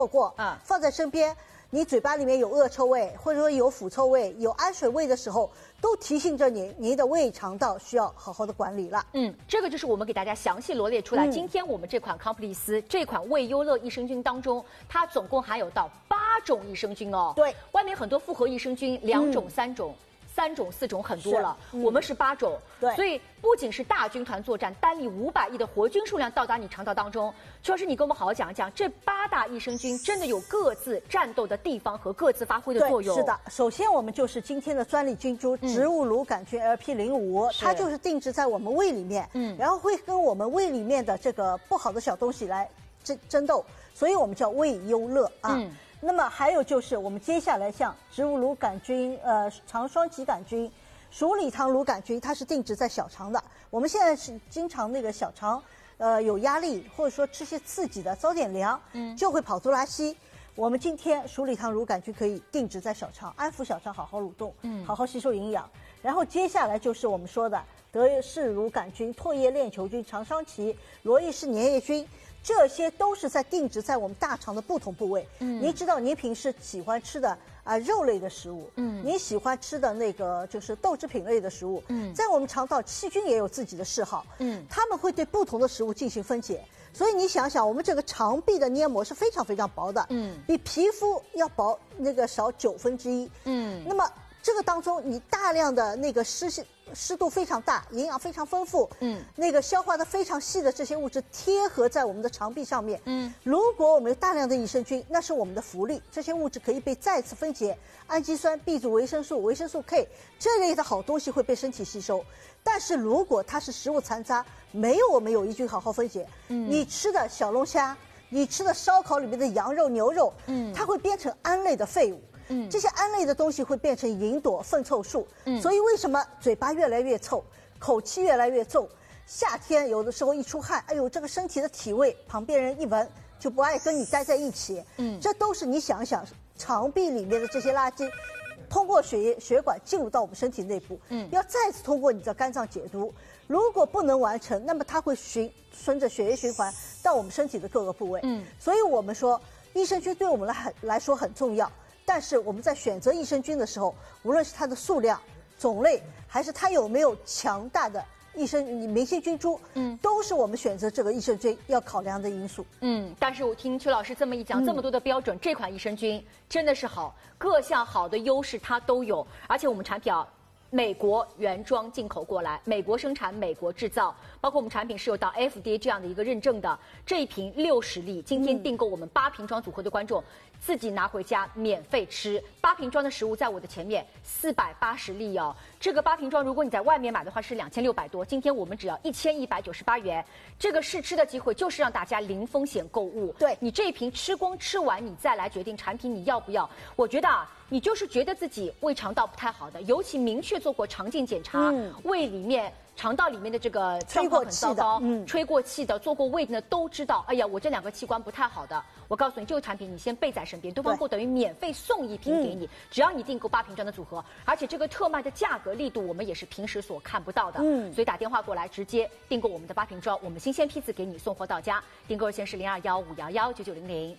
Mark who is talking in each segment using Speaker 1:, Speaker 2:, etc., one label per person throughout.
Speaker 1: 过啊，放在身边。你嘴巴里面有恶臭味，或者说有腐臭味、有氨水味的时候，都提醒着你的胃肠道需要好好的管理了。
Speaker 2: 这个就是我们给大家详细罗列出来。今天我们这款康普利斯这款胃优乐益生菌当中，它总共含有到8种益生菌哦。
Speaker 1: 对，
Speaker 2: 外面很多复合益生菌2种、3种。3种、4种很多了，我们是8种，
Speaker 1: 对，
Speaker 2: 所以不仅是大军团作战，单粒500亿的活菌数量到达你肠道当中。邱老师，你跟我们好好讲一讲，这8大益生菌真的有各自战斗的地方和各自发挥的作用。
Speaker 1: 是的，首先我们就是今天的专利菌株植物乳杆菌 LP05，它就是定植在我们胃里面，然后会跟我们胃里面的这个不好的小东西来争斗，所以我们叫胃优乐啊。那么还有就是我们接下来像植物乳杆菌、肠双歧杆菌、鼠李糖乳杆菌，它是定植在小肠的。我们现在是经常那个小肠有压力，或者说吃些刺激的，着点凉，就会跑肚拉稀。我们今天鼠李糖乳杆菌可以定植在小肠，安抚小肠，好好蠕动，好好吸收营养。然后接下来就是我们说的德氏乳杆菌、唾液链球菌、肠双歧、罗伊氏粘液菌。这些都是在定植在我们大肠的不同部位。您知道您平时喜欢吃的肉类的食物，您喜欢吃的那个就是豆制品类的食物，在我们肠道细菌也有自己的嗜好，他们会对不同的食物进行分解。所以你想想，我们这个肠壁的黏膜是非常非常薄的，比皮肤要薄少1/9。那么这个当中你大量的那个湿度非常大，营养非常丰富，那个消化的非常细的这些物质贴合在我们的肠壁上面，如果我们有大量的益生菌，那是我们的福利，这些物质可以被再次分解，氨基酸、B 族维生素、维生素 K 这类的好东西会被身体吸收。但是如果它是食物残渣，没有我们有益菌好好分解，你吃的小龙虾，你吃的烧烤里面的羊肉、牛肉，它会变成胺类的废物。这些胺类的东西会变成吲哚、粪臭素，所以为什么嘴巴越来越臭，口气越来越重？夏天有的时候一出汗，哎呦，这个身体的体味，旁边人一闻就不爱跟你待在一起。这都是你想想，肠壁里面的这些垃圾，通过血管进入到我们身体内部，要再次通过你的肝脏解毒。如果不能完成，那么它会顺着血液循环到我们身体的各个部位。所以我们说，益生菌对我们来说很重要。但是我们在选择益生菌的时候，无论是它的数量、种类，还是它有没有强大的明星菌株，都是我们选择这个益生菌要考量的因素。
Speaker 2: 但是我听邱老师这么一讲，这么多的标准，这款益生菌真的是好，各项好的优势它都有，而且我们产品美国原装进口过来，美国生产，美国制造，包括我们产品是有到 FDA 这样的一个认证的。这一瓶60粒，今天订购我们8瓶装组合的观众，自己拿回家免费吃。8瓶装的食物在我的前面，480粒哦。这个8瓶装，如果你在外面买的话是2600多，今天我们只要1198元。这个试吃的机会就是让大家零风险购物。
Speaker 1: 对，你
Speaker 2: 这一瓶吃光吃完，你再来决定产品你要不要。我觉得你就是觉得自己胃肠道不太好的，尤其明确做过肠镜检查，胃里面、肠道里面的这个状况很糟糕，吹过气的、做过胃的都知道。哎呀，我这2个器官不太好的，我告诉你，这个产品你先备在身边，东方购等于免费送1瓶给你，只要你订购8瓶装的组合，而且这个特卖的价格力度我们也是平时所看不到的，所以打电话过来直接订购我们的8瓶装，我们新鲜批次给你送货到家，订购热线是0215119900。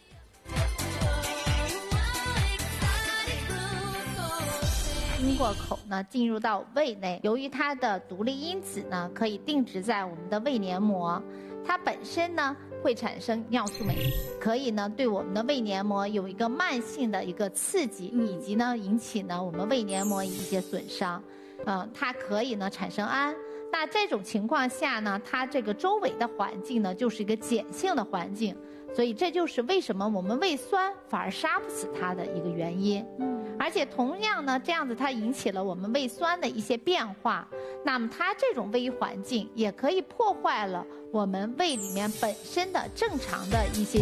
Speaker 3: 经过口呢进入到胃内，由于它的独立因子呢可以定植在我们的胃黏膜，它本身呢会产生尿素酶，可以呢对我们的胃黏膜有一个慢性的一个刺激，以及呢引起呢我们胃黏膜一些损伤，它可以呢产生氨。那这种情况下呢，它这个周围的环境呢就是一个碱性的环境，所以这就是为什么我们胃酸反而杀不死它的一个原因。而且同样呢，这样子它引起了我们胃酸的一些变化，那么它这种胃环境也可以破坏了我们胃里面本身的正常的一些